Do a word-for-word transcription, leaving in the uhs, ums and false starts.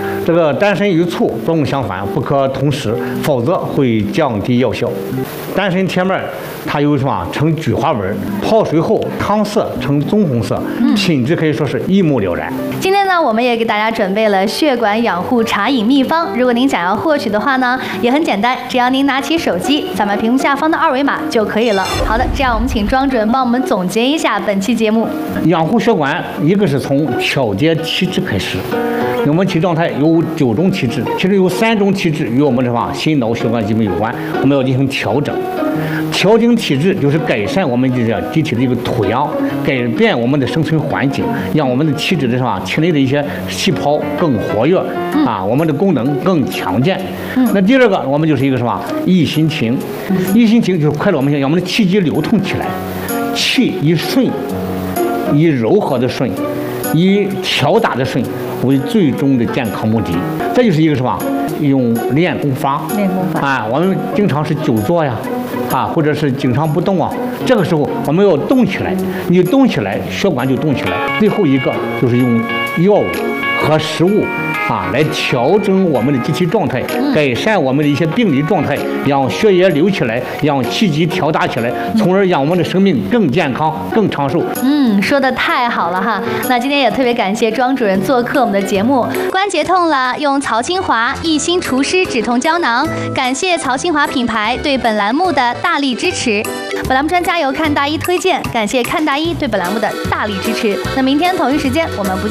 这个丹参与醋作用相反，不可同时，否则会降低药效。丹参铁面它有什么呈菊花纹，泡水后汤色呈棕红色，品质可以说是一目了然。 今天呢，我们也给大家准备了血管养护茶饮秘方，如果您想要获取的话呢，也很简单，只要您拿起手机，扫描屏幕下方的二维码就可以了。好的，这样我们请庄主任帮我们总结一下本期节目。 养护血管，一个是从调节体质开始。我们体状态有九种体质，其中有三种体质与我们什么心脑血管疾病有关，我们要进行调整。调整体质就是改善我们这个机体的一个土壤，改变我们的生存环境，让我们的体质的什么体内的一些细胞更活跃啊，我们的功能更强健。那第二个，我们就是一个什么益心情，益心情就是快乐我们让我们的气机流通起来，气以顺，以柔和的顺，以调达的顺为最终的健康目的。这就是一个什么用练功法， 练功法啊，我们经常是久坐呀，啊，或者是经常不动啊，这个时候我们要动起来，你动起来，血管就动起来。最后一个就是用药物和食物啊来调整我们的机体状态，改善我们的一些病理状态，让血液流起来，让气机调达起来，从而让我们的生命更健康、更长寿。 嗯，说的太好了哈！那今天也特别感谢庄主任做客我们的节目。关节痛了，用曹清华益心除湿止痛胶囊。感谢曹清华品牌对本栏目的大力支持。本栏目专家由看大医推荐，感谢看大医对本栏目的大力支持。那明天同一时间我们不见。